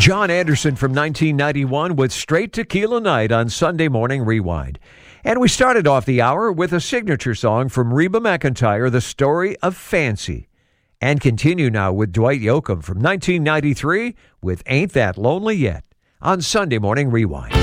John Anderson from 1991 with Straight Tequila Night on Sunday Morning Rewind. And we started off the hour with a signature song from Reba McEntire, The Story of Fancy. And continue now with Dwight Yoakam from 1993 with Ain't That Lonely Yet on Sunday Morning Rewind.